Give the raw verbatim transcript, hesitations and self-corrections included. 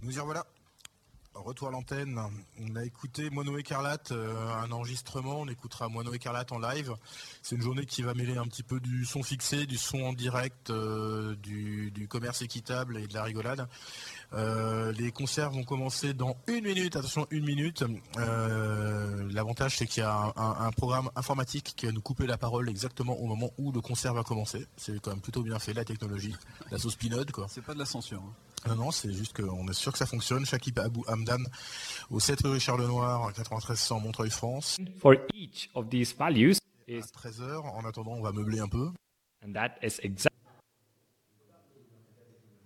Nous y revoilà. Retour à l'antenne. On a écouté Mono Écarlate, euh, un enregistrement. On écoutera Mono Écarlate en live. C'est une journée qui va mêler un petit peu du son fixé, du son en direct, euh, du, du commerce équitable et de la rigolade. Euh, les concerts vont commencer dans une minute. Attention, une minute. Euh, l'avantage, c'est qu'il y a un, un, un programme informatique qui va nous couper la parole exactement au moment où le concert va commencer. C'est quand même plutôt bien fait, la technologie. La sauce peanut, quoi. C'est pas de la censure. Hein. Non, non, c'est juste qu'on est sûr que ça fonctionne. Shakib Abou Hamdan au sept rue Charles Lenoir, quatre-vingt-treize cents Montreuil, France. For each of these values is à treize heures. En attendant, on va meubler un peu. And that is exactly